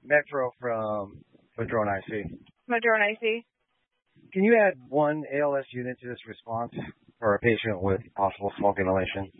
Metro from Madrone IC. Madrone IC. Can you add one ALS unit to this response for a patient with possible smoke inhalation?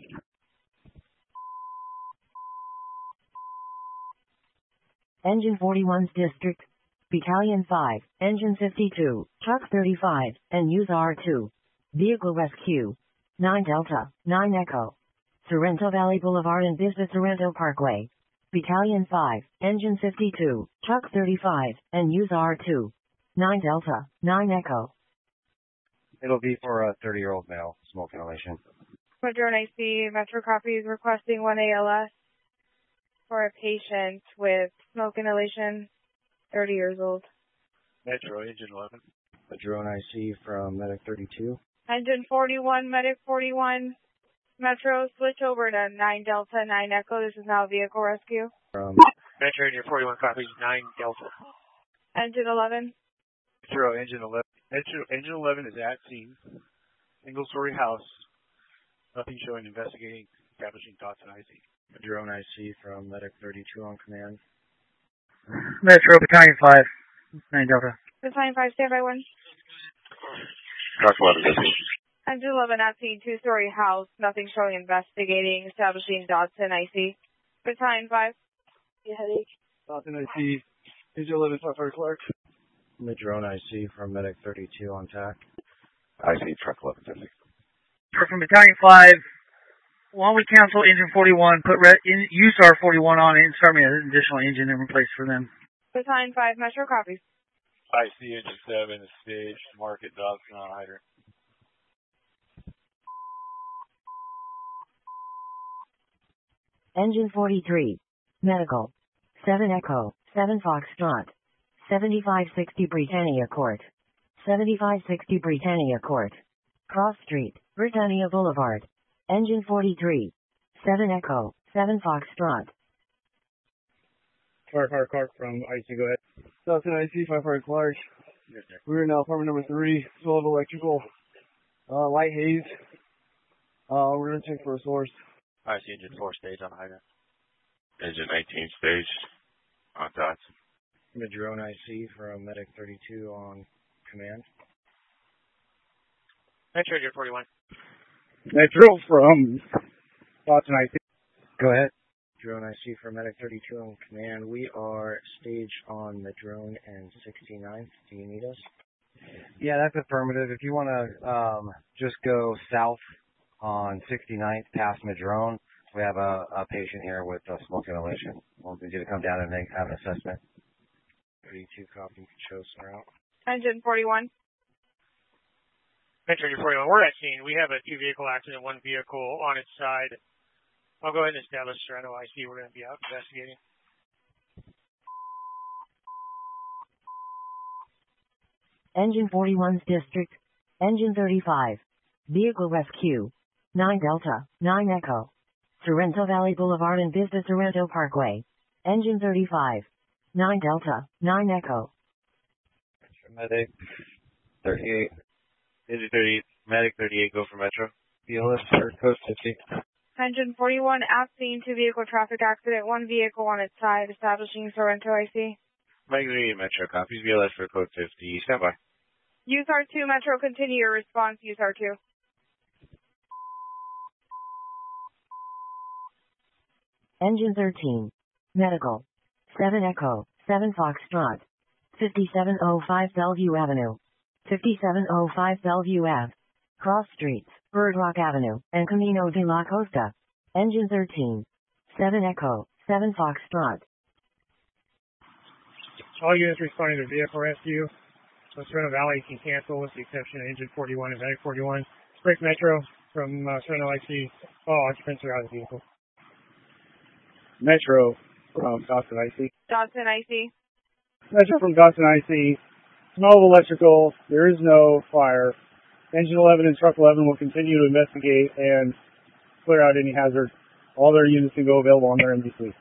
Engine 41's District, Battalion 5, Engine 52, Truck 35, and Use R2. Vehicle Rescue. 9 Delta, 9 Echo. Sorrento Valley Boulevard and Vista Sorrento Parkway. Battalion 5, Engine 52, Truck 35, and Use R2. 9 Delta, 9 Echo. It'll be for a 30-year-old male, smoke inhalation. Madrone IC, Metro copies requesting 1 ALS for a patient with smoke inhalation, 30 years old. Metro, Engine 11. Madrone IC from Medic 32. Engine 41, Medic 41. Metro, switch over to 9 Delta, 9 Echo. This is now vehicle rescue. From Metro, Engine 41 copies 9 Delta. Engine 11. Metro, Engine 11. Metro, Engine 11 is at scene. Single-story house. Nothing showing investigating, establishing thoughts and IC. Madrone IC from Medic 32 on command. Metro, Battalion 5, 9 Delta. Battalion 5, standby 1. Truck 11, busy. Engine 11 at scene, 2-story house. Nothing showing investigating, establishing dots and IC. Battalion 5. Headache. Dots and IC. Engine 11, Firefighter Clark. Madrone IC from Medic 32 on TAC. IC, Truck 11, busy. From Battalion 5, why don't we cancel Engine 41, put use R41 on it, and start me an additional engine in place for them. Battalion 5, Metro copies. IC, Engine 7 is staged. Market Dodson on hydrant. Engine 43, Medical. 7 Echo, 7 Foxtrot. 7560 Britannia Court. 7560 Britannia Court. Cross Street, Britannia Boulevard. Engine 43. 7 Echo, 7 Foxtrot. Firefighter Clark from IC, go ahead. Dots and IC, Firefighter Clark. We're in apartment number 3, full of electrical. Light haze. We're going to check for a source. IC, Engine 4 stage on hydrant. Engine 19 stage on dots. Madrone IC from Medic 32 on command. Metro, Engine 41. Metro from Dots and IC. Go ahead. Madrone IC from Medic 32 on command. We are staged on Madrone and 69th. Do you need us? Yeah, that's affirmative. If you want to just go south on 69th past Madrone, we have a patient here with smoke inhalation. We'll need you to come down and have an assessment. 32 copy, show surround. Engine 41. Metro, Engine 41. We're at scene. We have a 2-vehicle accident, 1 vehicle on its side. I'll go ahead and establish Sorrento IC. We're going to be out investigating. Engine 41's District. Engine 35. Vehicle Rescue. 9 Delta, 9 Echo. Sorrento Valley Boulevard and Vista Sorrento Parkway. Engine 35. 9 Delta, 9 Echo. Medic 38. Engine 38. Medic 38, go for Metro. BLS for code 50. Engine 41 at scene, 2-vehicle traffic accident, 1 vehicle on its side, establishing Sorrento IC. Medic 38, Metro, copies BLS for code 50. Stand by. Use R2, Metro, continue your response. Use R2. Engine 13. Medical. 7 Echo, 7 Foxtrot. 5705 Bellevue Avenue. 5705 Bellevue Ave. Cross Streets, Bird Rock Avenue, and Camino de la Costa. Engine 13. 7 Echo, 7 Foxtrot. All units responding to vehicle rescue. So Sorrento Valley can cancel with the exception of Engine 41 and Medic 41. Break Metro from Sorrento IC. All occupants are out of the vehicle. Metro from Dawson IC. Dawson IC. Metro from Dawson IC. Smell of electrical. There is no fire. Engine 11 and Truck 11 will continue to investigate and clear out any hazard. All their units can go available on their MDC.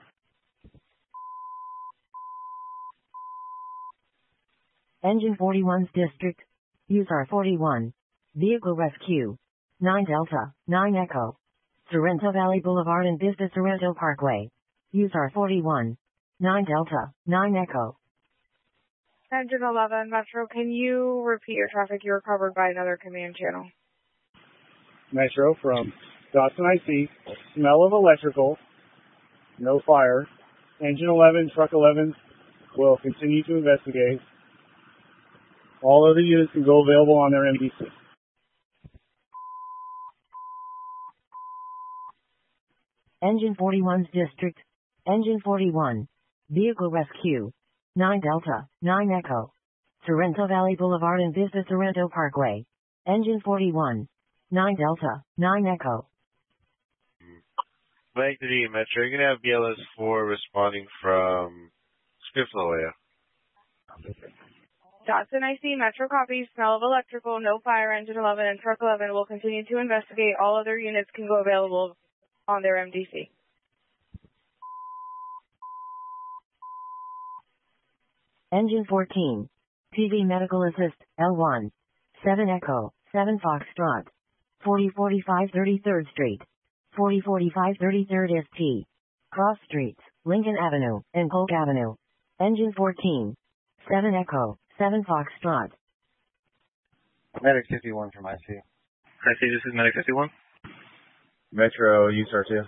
Engine 41's District. Use R41. Vehicle Rescue. 9 Delta, 9 Echo. Sorrento Valley Boulevard and Vista Sorrento Parkway. Use R41. 9 Delta, 9 Echo. Engine 11, Metro, can you repeat your traffic? You were covered by another command channel. Metro from Dawson IC, smell of electrical, no fire. Engine 11, truck 11 will continue to investigate. All other units can go available on their MDC. Engine 41's district. Engine 41. Vehicle rescue. 9 Delta, 9 Echo. Sorrento Valley Boulevard and Vista Sorrento Parkway. Engine 41. 9 Delta, 9 Echo. Mike 3, Metro, you're going to have BLS 4 responding from Scripps, La Jolla. Dawson IC, Metro copy, smell of electrical, no fire, engine 11 and truck 11 will continue to investigate. All other units can go available on their MDC. Engine 14. PV Medical Assist, L1. 7 Echo, 7 Foxtrot. 4045 33rd Street. 4045 33rd ST. Cross Streets, Lincoln Avenue, and Polk Avenue. Engine 14. 7 Echo, 7 Foxtrot. Medic 51 from IC. IC, this is Medic 51. Metro, USAR 2.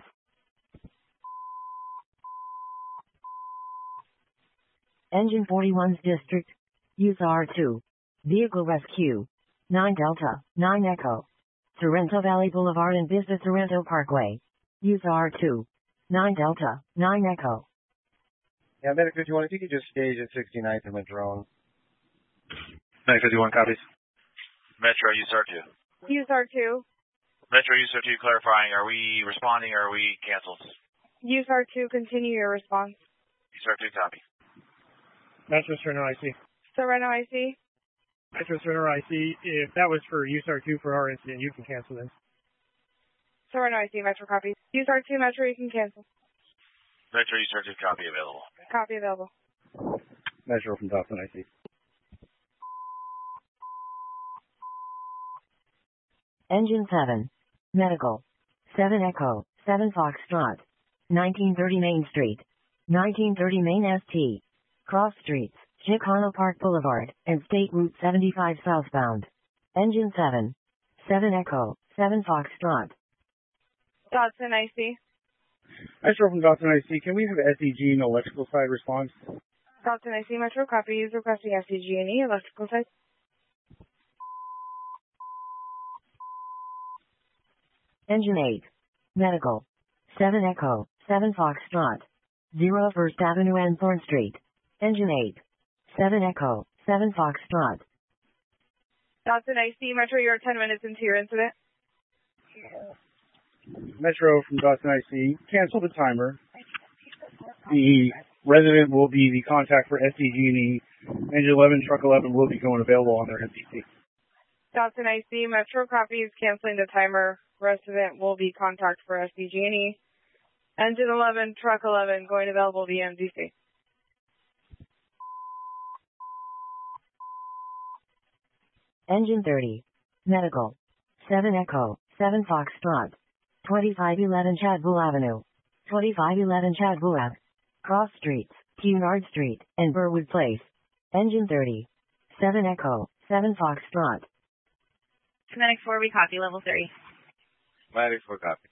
Engine 41's district. USAR 2. Vehicle rescue. 9 Delta, 9 Echo. Sorrento Valley Boulevard and Vista Sorrento Parkway. USAR 2. 9 Delta, 9 Echo. Yeah, Medic 51, if you could just stage at 69th in the drone. Medic 51 copies. Metro, USAR 2. USAR 2. Metro, USAR 2 clarifying, are we responding or are we canceled? USAR 2, continue your response. USAR 2 copy. Metro Sorrento IC. Sorrento IC. Metro Sorrento IC, if that was for USAR 2 for our incident, you can cancel this. Sorrento IC, Metro copy. USAR 2, Metro, you can cancel. Metro, USAR 2 copy available. Copy available. Metro from Dawson IC. Engine 7. Medical. 7 Echo, 7 Foxtrot. 1930 Main Street. 1930 Main ST. Cross Streets, Chicano Park Boulevard, and State Route 75 southbound. Engine 7. 7 Echo, 7 Foxtrot. Dawson IC. Metro from Dawson IC, can we have SEG and electrical side response? Dawson IC, Metro copy is requesting FCG&E, electrical site. Engine 8. Medical. 7 Echo, 7 Foxtrot. 0 First Avenue and Thorn Street. Engine 8. 7 Echo, 7 Foxtrot. Dawson IC, Metro, you're 10 minutes into your incident. Metro from Dawson IC, cancel the timer. The resident will be the contact for SDG&E. Engine 11, truck 11 will be going available on their MDC. Dawson IC, Metro copy is canceling the timer. Resident will be contact for SDG&E. Engine 11, truck 11 going available via MDC. Engine 30. Medical. 7 Echo, 7 Foxtrot. 2511 Chadwell Avenue. 2511 Chadwell Ave. Cross Streets, Cunard Street, and Burwood Place. Engine 30. 7 Echo, 7 Foxtrot. Medic 4, we copy level 3. Medic 4 copy.